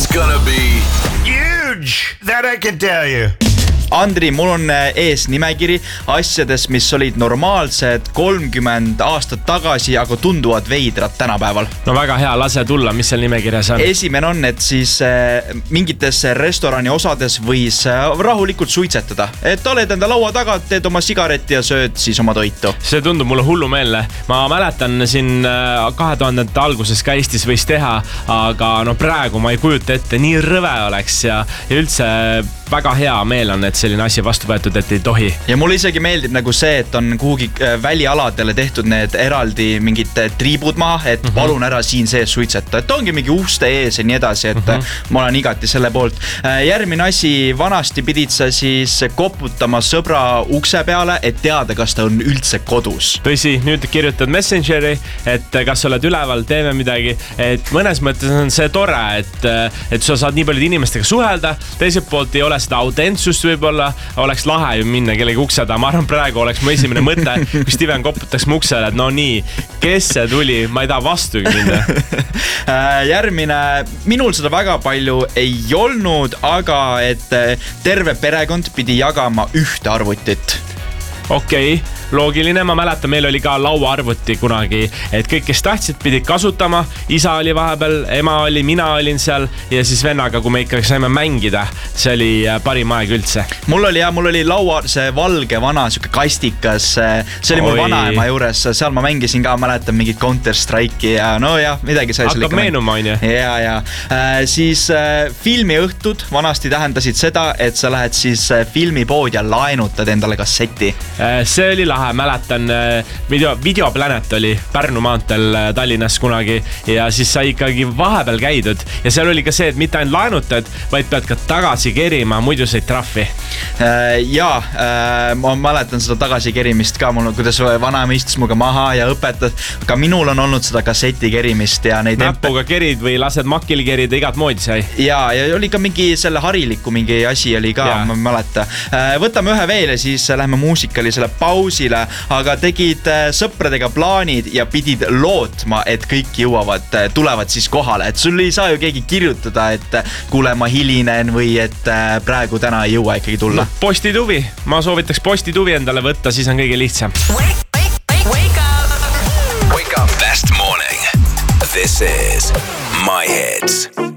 It's gonna be huge, that I can tell you. Andri, mul on ees nimekiri asjadest, mis olid normaalsed 30 aastat tagasi, aga tunduvad veidrad tänapäeval. No väga hea, lase tulla, mis seal nimekirjas on? Esimene on, et siis mingites restorani osades võis rahulikult suitsetada. Et oled enda laua taga, teed oma sigaretti ja sööd siis oma toitu. See tundub mulle hullumeelne. Ma mäletan siin 2000 alguses ka Eestis võis teha, aga no praegu ma ei kujuta ette, nii rõve oleks ja üldse väga hea meel on, et selline asi vastu võetud, et ei tohi. Ja mulle isegi meeldib nagu see, et on kuhugi välialadele tehtud need eraldi mingid triibud maha, et palun ära siin sees suitseta. Et ongi mingi uste ees ja nii edasi, et ma olen igati selle poolt. Järgmine asi, vanasti pidid sa siis koputama sõbra ukse peale, et teada, kas ta on üldse kodus. Tõsi, nüüd kirjutad Messengeri, et kas oled üleval, teeme midagi. Et mõnes mõttes on see tore, et sa saad nii paljud inimestega suhelda, teiselt poolt ei ole seda autentsust võib-olla, oleks lahe ju minna kellegi ukseda. Ma arvan, praegu oleks mu esimene mõte, kui Steven koputaks mu uksele, et no nii, kes see tuli, ma ei taha vastugi minna. Järgmine, minul seda väga palju ei olnud, aga et terve perekond pidi jagama ühte arvutit. Okei, loogiline, ma mäletan, meil oli ka lauaarvuti kunagi, et kõik, kes tahtsid, pidid kasutama. Isa oli vahepeal, ema oli, mina olin seal ja siis vennaga, kui me ikkagi saime mängida, see oli parim aeg üldse. Mul oli laua see valge vana siuke kastikas, see oli mul vanaema juures, seal ma mängisin ka, mäletan mingit Counter-Strike'i ja no jah, midagi sai seal ikka meenuma, on ju? Ja. Siis filmiõhtud vanasti tähendasid seda, et sa lähed siis filmipood ja laenutad endale kasseti. See oli lahe, mäletan, Videoplanet oli Pärnu maanteel Tallinnas kunagi ja siis sai ikkagi vahepeal käidud ja seal oli ka see, et mitte ainult laenutad, vaid pead ka tagasi kerima, muidu said trahvi. Ma mäletan seda tagasi kerimist ka, kuidas vanaema istus muga maha ja õpetad, aga minul on olnud seda kasseti kerimist ja neid näpuga kerid või lased makil kerida, igat moodi sai. Ja oli ka mingi selle hariliku mingi asi oli ka, ma mäleta. Võtame ühe veel ja siis lähme muusikalisele pausile, aga tegid sõpradega plaanid ja pidid lootma, et kõik tulevad siis kohale, et sul ei saa ju keegi kirjutada, et kuule, ma hilinen või et praegu täna ei jõua ikkagi tulla. No, postituvi, ma soovitaks postituvi endale võtta, siis on kõige lihtsam. Wake up. Best morning. This is My Hits.